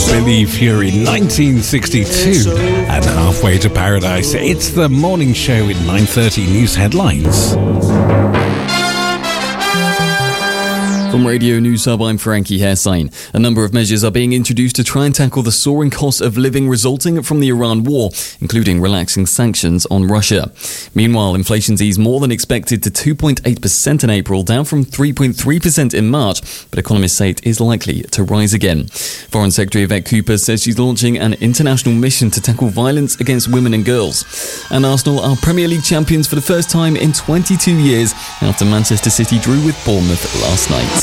Billy Fury, 1962, and Halfway to Paradise. It's the morning show with 9:30 news headlines. From Radio News Hub, I'm Frankie Hairsign. A number of measures are being introduced to try and tackle the soaring cost of living resulting from the Iran war, including relaxing sanctions on Russia. Meanwhile, inflation's eased more than expected to 2.8% in April, down from 3.3% in March, but economists say it is likely to rise again. Foreign Secretary Yvette Cooper says she's launching an international mission to tackle violence against women and girls. And Arsenal are Premier League champions for the first time in 22 years after Manchester City drew with Bournemouth last night.